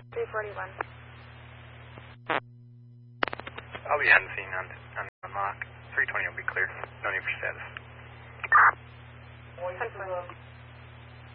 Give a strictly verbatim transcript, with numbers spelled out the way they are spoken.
three forty-one. I'll be on the scene on, on the Mach. three twenty will be clear. No need for status. Confirm.